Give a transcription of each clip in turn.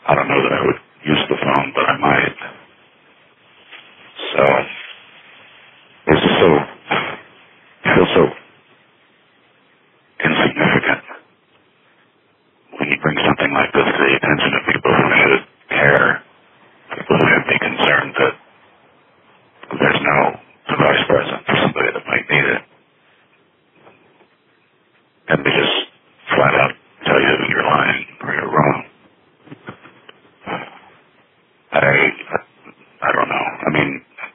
I don't know that I would use the phone, but I might. So, it's so, it feels so insignificant when you bring something like this to the attention of people who should care, people who should be concerned that there's no device present for somebody that might need it. And they just flat out tell you you're lying or you're wrong. I don't know. I mean,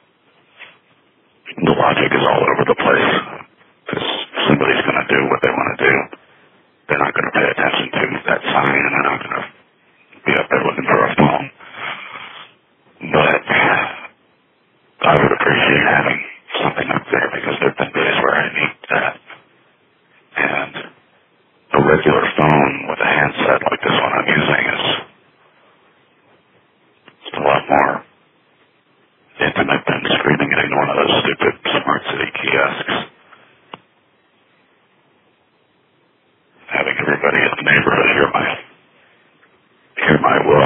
the logic is all over the place. Because if somebody's going to do what they want to do, they're not going to pay attention to that sign, and they're not going to be up there looking for a phone. But I would appreciate having something up there, because there have been days where I need that. And a regular phone with a handset like this one I'm using is a lot more intimate than screaming at one of those stupid smart city kiosks. Having everybody in the neighborhood hear my